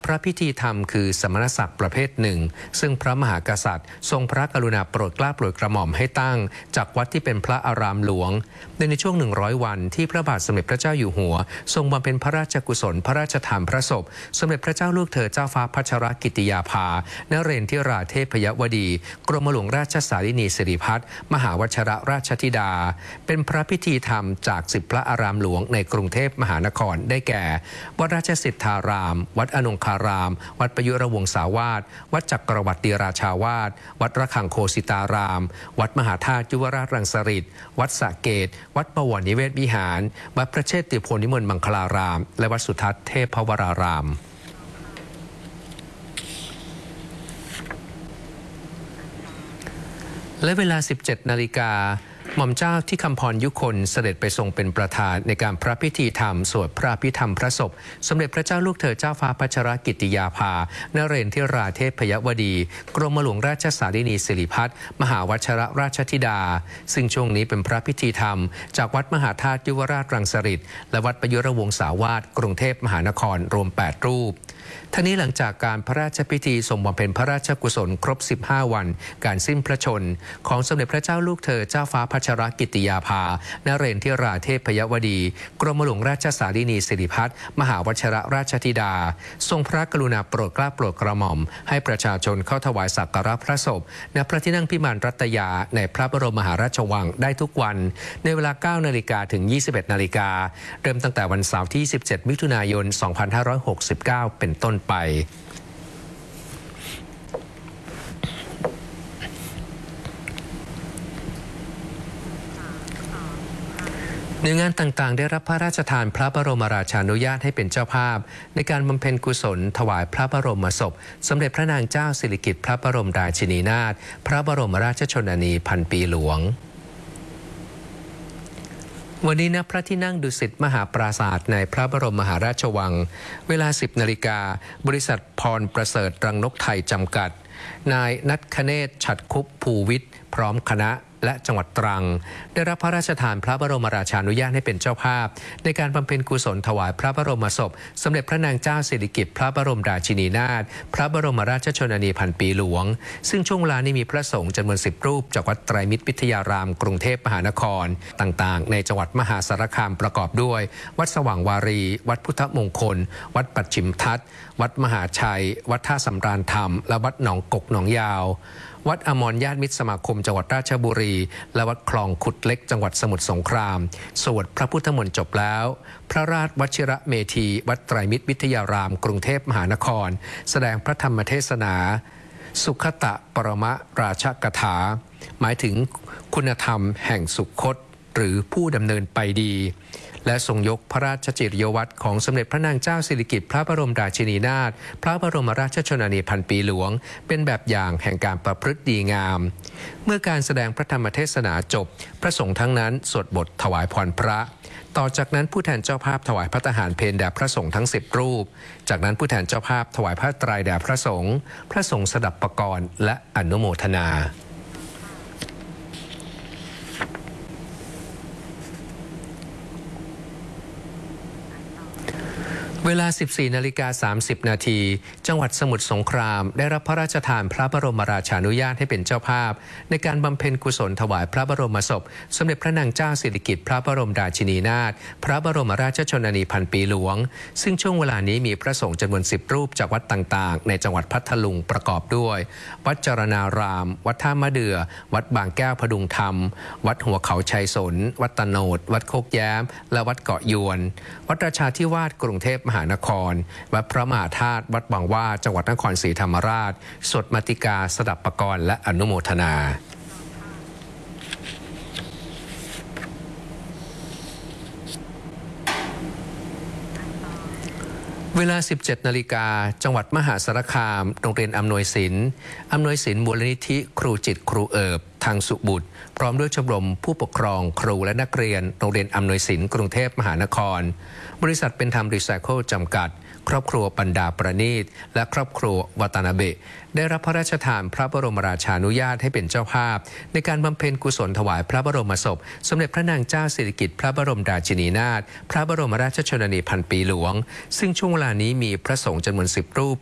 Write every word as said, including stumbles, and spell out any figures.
ระพิธีธรรมคือสมณศักดิ์ประเภทหนึ่งซึ่งพระมหากษัตริย์ทรงพระกรุณาโปรดเกล้าโปรดกระหม่อมให้ตั้งจากวัดที่เป็นพระอารามหลวงในช่วงหนึ่งร้อยวันที่พระบาทสมเด็จพระเจ้าอยู่หัวทรงบำเพ็ญพระราชกุศลพระราชทานพระศพสมเด็จพระเจ้าลูกเธอเจ้าฟ้าพัชรกิติยาภานเรนทิราเทพยวดีกรมหลวงราชสารินีสิริพัฒน์มหาวชิรราชธิดาเป็นพระพิธีธรรมจากสิบพระอารามหลวงในกรุงเทพมหานครได้แก่วัดราชสิทธารามวัดอนงคารามวัดประยุรวงศาวาสวัดจักรวรรดิราชาวาสวัดระฆังโคสิตารามวัดมหาธาตุยุวราชรังสฤษฎิวัดสระเกตวัดบวรนิเวศวิหารวัดพระเชษฐิโพนิมนต์มังคลารามและวัดสุทัศน์เทพวรารามและเวลา สิบเจ็ดนาฬิกาหม่อมเจ้าที่คำพรยุคนเสด็จไปทรงเป็นประธานในการพระพิธีธรรมสวดพระพิธรรมพระศพสมเด็จพระเจ้าลูกเธอเจ้าฟ้าพัชรกิติยาภานเรนทิราเทพยวดีกรมหลวงราชสารินีสิริพัฒน์มหาวชิรราชธิดาซึ่งช่วงนี้เป็นพระพิธีธรรมจากวัดมหาธาตุยุวราชรังสฤษฎิและวัดประยุรวงศาวาสกรุงเทพมหานครรวมแปดรูปทั้งนี้หลังจากการพระราชพิธีทรงบำเพ็ญพระราชกุศลครบสิบห้าวันการสิ้นพระชนของสมเด็จพระเจ้าลูกเธอเจ้าฟ้าพัชรกิติยาภานเรนทิราเทพยวดีกรมหลวงราชสารินีสิริพัฒน์มหาวชิรราชธิดาทรงพระกรุณาโปรดเกล้าโปรดกระหม่อมให้ประชาชนเข้าถวายสักการะพระศพณพระที่นั่งพิมานรัตยาในพระบรมมหาราชวังได้ทุกวันในเวลา เก้านาฬิกา ถึง ยี่สิบเอ็ดนาฬิกาเริ่มตั้งแต่วันเสาร์ที่ยี่สิบเจ็ดมิถุนายนสองพันห้าร้อยหกสิบเก้าเป็นต้นไปหน่วยงานต่างๆได้รับพระราชทานพระบรมราชานุญาตให้เป็นเจ้าภาพในการบำเพ็ญกุศลถวายพระบรมศพสมเด็จพระนางเจ้าสิริกิติ์พระบรมราชินีนาถพระบรมราชชนนีพันปีหลวงวันนี้ณพระที่นั่งดุสิตมหาปราสาทในพระบรมมหาราชวังเวลา สิบนาฬิกาบริษัทพรประเสริฐรังนกไทยจำกัดนายนัทคเนศฉัตรคุปภูวิทย์พร้อมคณะและจังหวัดตรังได้รับพระราชทานพระบรมราชานุญาตให้เป็นเจ้าภาพในการบำเพ็ญกุศลถวายพระบรมศพสมเด็จพระนางเจ้าสิริกิติ์พระบรมราชินีนาถพระบรมราชชนนีพันปีหลวงซึ่งช่วงเวลานี้มีพระสงฆ์จำนวนสิบรูปจากวัดไตรมิตรวิทยารามกรุงเทพมหานครต่างๆในจังหวัดมหาสารคามประกอบด้วยวัดสว่างวารีวัดพุทธมงคลวัดปัจฉิมทัศน์วัดมหาชัยวัดท่าสำราญธรรมและวัดหนองกกหนองยาววัดอมรญาติมิตรสมาคมจังหวัดราชบุรีและวัดคลองขุดเล็กจังหวัดสมุทรสงครามสวดพระพุทธมนต์จบแล้วพระราชวชิระเมธีวัดไตรมิตรวิทยารามกรุงเทพมหานครแสดงพระธรรมเทศนาสุขตะปรมราชกถาหมายถึงคุณธรรมแห่งสุคตหรือผู้ดำเนินไปดีและทรงยกพระราชจริยวัตรของสมเด็จพระนางเจ้าสิริกิติ์พระบรมราชินีนาถพระบรมราชชนนีพันปีหลวงเป็นแบบอย่างแห่งการประพฤติดีงามเมื่อการแสดงพระธรรมเทศนาจบพระสงฆ์ทั้งนั้นสวดบทถวายพรพระต่อจากนั้นผู้แทนเจ้าภาพถวายพระทหารเพลแด่พระสงฆ์ทั้งสิบรูปจากนั้นผู้แทนเจ้าภาพถวายผ้าไตรแด่พระสงฆ์พระสงฆ์สดับปกรณ์และอนุโมทนาเวลา สิบสี่นาฬิกาสามสิบนาทีจังหวัดสมุทรสงครามได้รับพระราชทานพระบรมราชานุญาตให้เป็นเจ้าภาพในการบำเพ็ญกุศลถวายพระบรมศพสมเด็จพระนางเจ้าสิริกิติ์พระบรมราชินีนาถพระบรมราชชนนีพันปีหลวงซึ่งช่วงเวลานี้มีพระสงฆ์จำนวนสิบรูปจากวัดต่างๆในจังหวัดพัทลุงประกอบด้วยวัดจรณารามวัดท่ามะเดื่อวัดบางแก้วพดุงธรรมวัดหัวเขาชัยสนวัดตะโนดวัดโคกแย้มและวัดเกาะยวนวัดราชาธิวาสกรุงเทพมหานครวัดพระมหาธาตุวัดบางว่าจังหวัดนครศรีธรรมราชสวดมาติกาสดับปกรณ์และอนุโมทนาเวลา สิบเจ็ดนาฬิกาจังหวัดมหาสารคามโรงเรียนอำนวยศิลป์อำนวยศิลป์มูลนิธิครูจิตครูเอิบทางสุบุตรพร้อมด้วยชมรมผู้ปกครองครูและนักเรียนโรงเรียนอำนวยศิลป์กรุงเทพมหานครบริษัทเป็นธรรมรีไซเคิลจำกัดครอบครัวปันดาประณีตและครอบครัววัตนาเบะได้รับพระราชทานพระบรมราชานุญาตให้เป็นเจ้าภาพในการบำเพ็ญกุศลถวายพระบรมศพสมเด็จพระนางเจ้าสิริกิติ์พระบรมราชินีนาถพระบรมราชชนนีพันปีหลวงซึ่งช่วงเวลานี้มีพระสงฆ์จำนวนสิบรูป